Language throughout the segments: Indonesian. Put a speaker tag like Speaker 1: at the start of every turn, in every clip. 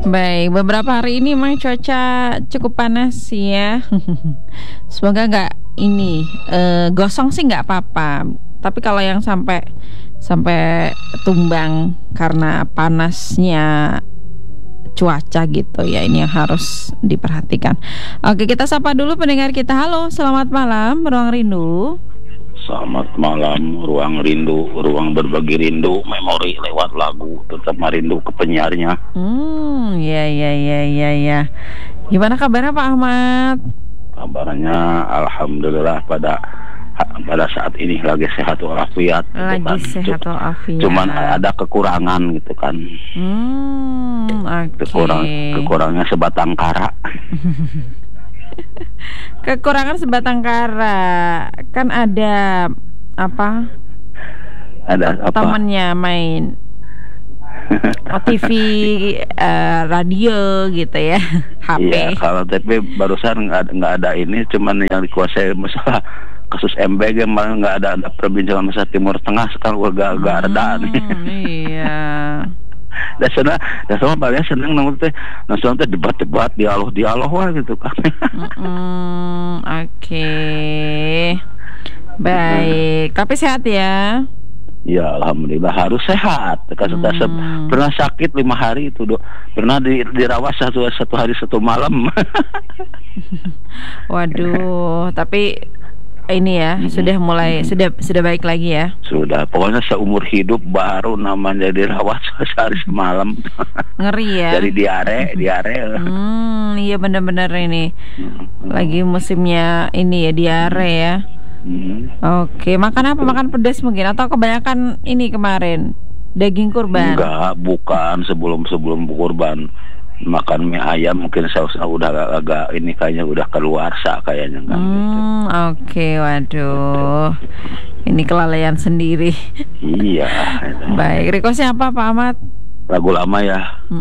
Speaker 1: Baik, beberapa hari ini memang cuaca cukup panas ya. Semoga nggak gosong sih nggak apa-apa. Tapi kalau yang sampai tumbang karena panasnya cuaca gitu ya, ini yang harus diperhatikan. Oke, kita sapa dulu pendengar kita. Halo, selamat malam, Ruang Rindu.
Speaker 2: Selamat malam, Ruang Rindu, ruang berbagi rindu, memori lewat lagu, tetap merindu ke penyiarnya.
Speaker 1: Ya. Gimana kabarnya Pak Ahmad?
Speaker 2: Kabarnya alhamdulillah pada saat ini lagi sehat walafiat.
Speaker 1: Sehat walafiat.
Speaker 2: Cuman ada kekurangan gitu kan. Kekurangannya sebatang kara.
Speaker 1: Kekurangan sebatang kara. Kan ada apa?
Speaker 2: Ada apa?
Speaker 1: Temennya main TV, radio gitu ya, HP.
Speaker 2: Iya, kalau TV barusan nggak ada ini, cuman yang dikuasai masalah kasus MBG, malah nggak ada perbincangan masalah Timur Tengah, sekarang udah agak reda nih. Iya. Dan sama paling seneng nonton teh debat dialog wah gitu kan.
Speaker 1: Oke. Baik, tapi sehat ya?
Speaker 2: Ya alhamdulillah harus sehat. Sudah pernah sakit 5 hari itu, pernah dirawat satu hari 1 malam.
Speaker 1: Waduh, tapi ini ya sudah baik lagi ya.
Speaker 2: Sudah, pokoknya seumur hidup baru namanya dirawat sehari semalam.
Speaker 1: Ngeri ya.
Speaker 2: Jadi diare.
Speaker 1: Iya benar-benar ini. Lagi musimnya ini ya, diare ya. Oke, makan apa? Makan pedas mungkin atau kebanyakan ini kemarin daging kurban?
Speaker 2: Enggak, bukan sebelum kurban. Makan mie ayam mungkin sausnya udah agak ini kayaknya udah keluarsa kayaknya kan.
Speaker 1: Oke, waduh. Ini kelalaian sendiri.
Speaker 2: Iya.
Speaker 1: Baik, requestnya apa Pak Ahmad?
Speaker 2: Lagu lama ya.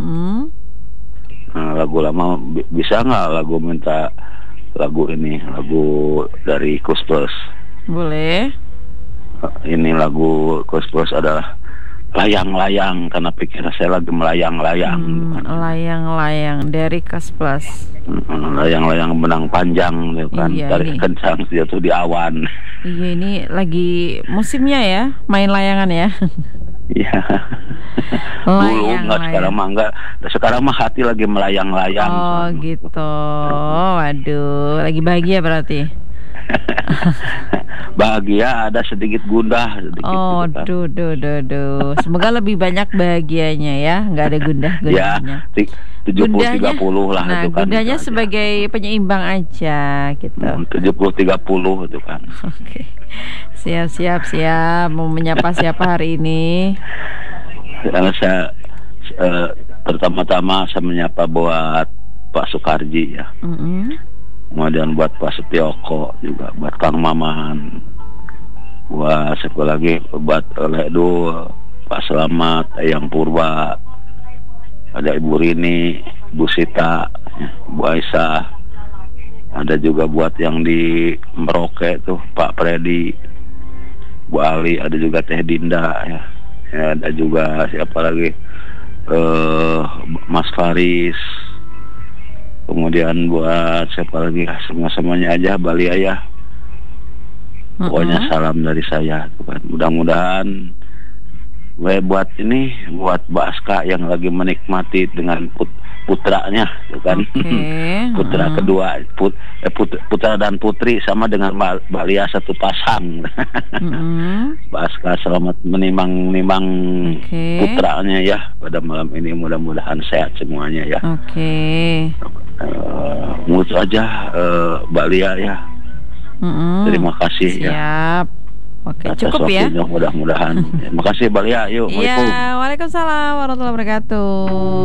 Speaker 2: Nah, lagu lama bisa nggak minta lagu dari Kus Plus? Boleh. Ini lagu Kus Plus adalah Layang-layang, karena pikiran saya lagi melayang-layang.
Speaker 1: Layang-layang dari Kus Plus.
Speaker 2: Layang-layang benang panjang gitu kan.
Speaker 1: Iya,
Speaker 2: tarik kencang jatuh di awan.
Speaker 1: Iya, ini lagi musimnya ya, main layangan ya.
Speaker 2: Iya. Dulu enggak, sekarang mah hati lagi melayang-layang.
Speaker 1: Oh gitu. Waduh, lagi bahagia berarti.
Speaker 2: Bahagia, ada sedikit gundah
Speaker 1: Oh,
Speaker 2: gitu kan.
Speaker 1: duh. Semoga lebih banyak bahagianya ya, nggak ada gundah-gundahnya.
Speaker 2: Ya, 70-30 lah itu kan.
Speaker 1: Gundahnya gitu sebagai penyeimbang aja gitu.
Speaker 2: 70-30 itu kan.
Speaker 1: Oke. Siap. Mau menyapa siapa hari ini?
Speaker 2: Karena saya pertama-tama saya menyapa buat Pak Sukarji ya. Kemudian buat Pak Setioko juga, buat Kang Maman, buat siapa lagi, buat Ledu, Pak Selamat, Eyang Purba, ada Ibu Rini, Bu Sita, Bu Aisyah, ada juga buat yang di Merauke tuh Pak Freddy, Bu Ali, ada juga Teh Dinda ya, ada juga siapa lagi, Mas Faris. Kemudian buat siapa lagi, semuanya aja, Bali Ayah. Pokoknya salam dari saya. Mudah-mudahan buat Mbak Aska yang lagi menikmati dengan putranya, kan? Putra kedua, putra dan putri sama dengan Mbak Lia satu pasang. Mbak Aska selamat menimang putranya ya pada malam ini, mudah-mudahan sehat semuanya ya. Mutu aja Mbak Lia ya. Terima kasih.
Speaker 1: Siap.
Speaker 2: Ya.
Speaker 1: Oke, cukup ya.
Speaker 2: Mudah-mudahan. Terima kasih Mbak Lia. Yuk.
Speaker 1: Iya, waalaikumsalam warahmatullahi wabarakatuh.